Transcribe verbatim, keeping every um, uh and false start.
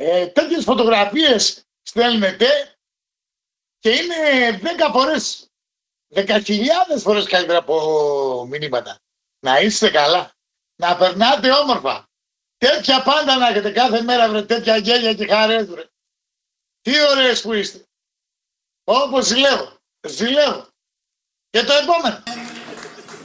Ε, τέτοιες φωτογραφίες στέλνετε και είναι δέκα φορές, δέκα χιλιάδες φορές καλύτερα από μηνύματα. Να είστε καλά, να περνάτε όμορφα. Τέτοια πάντα να έχετε κάθε μέρα, βρε, τέτοια γέλια και χαρές, βρε. Τι ωραίες που είστε. Όπως ζηλεύω, ζηλεύω. Και το επόμενο.